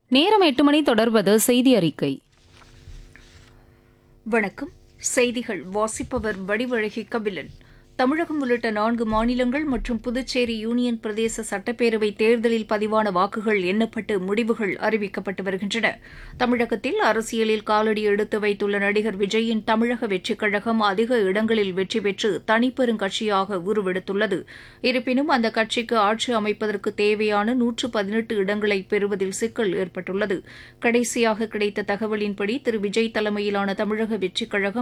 நேரம் 8 மணி தொடர்வது செய்தி அறிக்கை. வணக்கம். செய்திகள் வாசிப்பவர் வடிவழகி கபிலன். தமிழகம் உள்ளிட்ட 4 மாநிலங்கள் மற்றும் புதுச்சேரி யூனியன் பிரதேச சட்டப்பேரவை தேர்தலில் பதிவான வாக்குகள் எண்ணப்பட்டு முடிவுகள் அறிவிக்கப்பட்டு வருகின்றன. தமிழகத்தில் அரசியலில் காலடி எடுத்து வைத்துள்ள நடிகர் விஜயின் தமிழக வெற்றிக் கழகம் அதிக இடங்களில் வெற்றி பெற்று தனிப்பெருங்கட்சியாக உருவெடுத்துள்ளது. இருப்பினும் அந்த கட்சிக்கு ஆட்சி அமைப்பதற்கு தேவையான 118 இடங்களை பெறுவதில் சிக்கல் ஏற்பட்டுள்ளது. கடைசியாக கிடைத்த தகவலின்படி திரு விஜய் தலைமையிலான தமிழக வெற்றிக் கழகம்